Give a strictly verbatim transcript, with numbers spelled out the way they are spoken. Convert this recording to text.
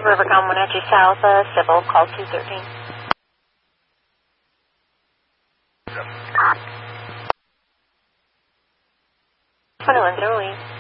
Rivercom Wenatchee South, uh, civil, call two thirteen. twenty-one zero eight.